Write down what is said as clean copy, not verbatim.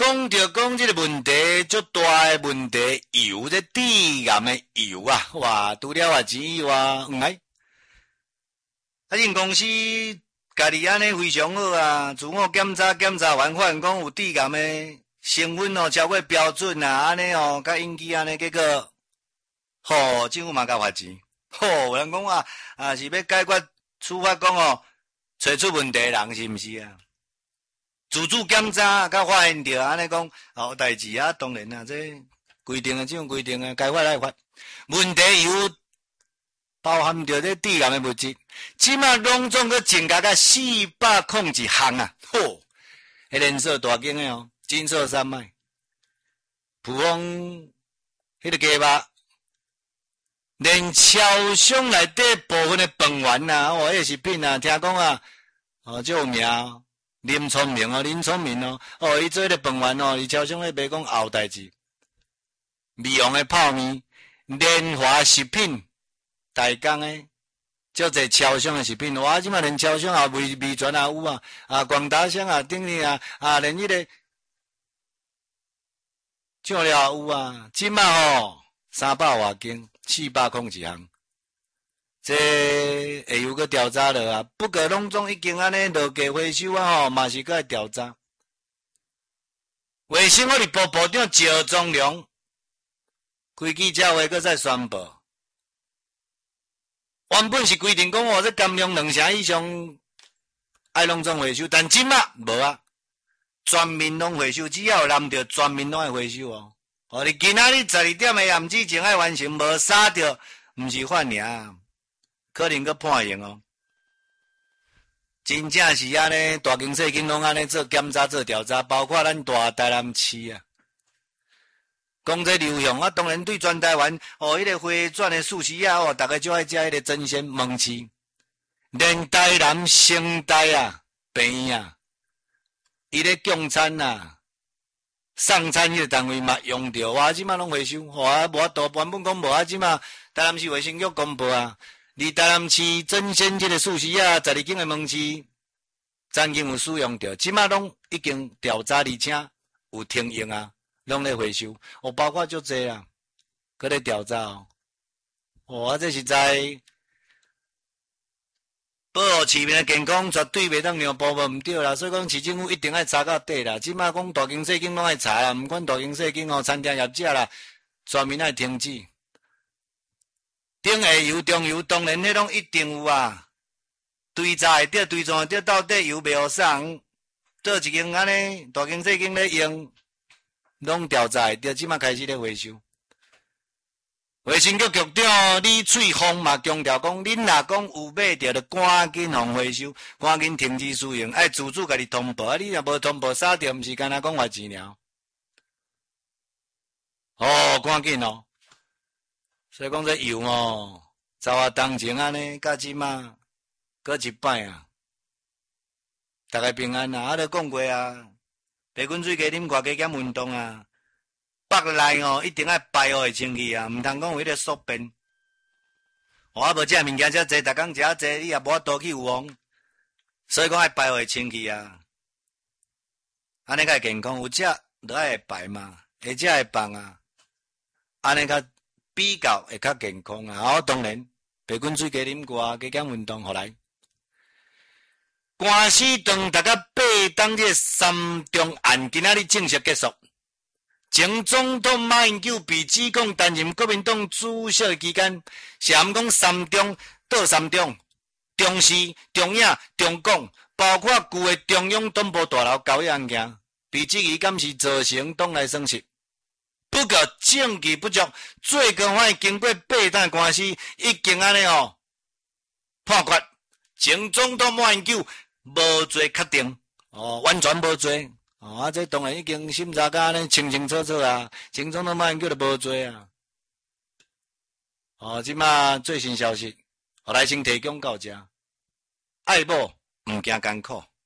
讲着讲这个问题，足大诶问题，油这致癌诶油啊，哇，除了钱以外，哎，因公司家己安尼非常好啊，自我检查完，发现讲有致癌诶成分哦，超过标准啊，安尼哦，甲引起安尼结果，政府嘛甲罚钱，有人讲是要解决处罚讲哦，找出问题人是毋是啊？自主检查，甲发现着安尼讲，有代志啊，当然啊，这规定啊，这种规定啊，该罚来罚。问题有包含着这致癌的物质，即马拢总去增加到401项啊！吼，迄连锁大间的哦，金色山脉、普丰迄个鸡肉，连超商内底部分的饭圆啊，迄个食品啊，听讲啊，这有名。林聪明哦，伊做迄个饭圆哦，伊超商咧卖讲后代志，美容的泡面、联华食品、大江诶，足侪超商的食品，哇！即马连超商也味全也有啊，广达商啊，等于连迄个酱料有啊，即马300外间，401项。这会有个调查了啊，不过拢总已经安尼落价回收啊嘛是个调查。卫生福利部部长赵忠良开记者会，搁再宣布，原本是规定讲这甘量2成以上爱拢总回收，但即马无啊，全面拢回收，只要有拦着，全面拢爱回收哦。你今仔日12点的暗之前爱完成，无杀着，毋是犯尔。可能个判刑哦，真正是安尼，大经小经拢安尼做检查、做调查，包括咱大台南市啊，讲这流向啊，当然对全台湾迄个回转的素食啊，大家就爱食迄个真鲜焖翅，连台南生态啊、病啊，伊咧供餐啊、送餐迄个单位嘛用着，哇，即马拢回收，无法度，原本讲无啊，即马台南市卫生局公布啊。离台南市真鲜这个素食啊，12间的焖翅，曾经有使用着，即马拢已经调查，而且有停用啊，拢咧回收，包括足济啦，搁咧调查哦。这实在保护市民的健康，绝对袂当让部分毋对啦。所以讲，市政府一定要查到底啦。即马讲大间小间拢爱查啦，毋管大间小间餐厅业者啦，全面爱停止。顶下游、中游，当然迄拢一定有啊。堆查会着，堆装会着，到底油袂互送，倒一间安尼大间小间咧用，拢调查会着，即马开始咧回收。卫生局局长李翠凤嘛强调讲，恁若讲有买着，就赶紧互回收，赶紧停止使用，爱自主家己通报。你若无通报，杀着，毋是干那讲罚钱了。赶紧哦。所以讲这油走当前安尼，甲即马搁一摆啊，大家平安啊！都讲过啊，白滚水加啉偌加减运动啊，腹内一定爱排好的清气啊，毋通讲有迄个宿便。无食物件遮济，逐工食啊济，你也无法度去有王。所以讲爱排好的清气啊，安尼较健康。有食就爱排嘛，会食会放啊，安尼较。比较会较健康啊！当然，白滚水加啉寡，加减运动，好来。官司长大家8当这3中案今仔日正式结束。前总统马英九被指控担任国民党主席期间，是暗讲3中到3中，中视、中影、中广，包括旧的中央党部大楼交易案件，被质疑敢是造成党内损失。不过证据不足，最高法院经过8单官司，已经安尼判决前总统马英九无罪确定，完全无罪。这当然已经审查甲安尼清清楚楚啊，前总统马英九就无罪啊。即马最新消息，来先提供到这，爱某毋惊艰苦。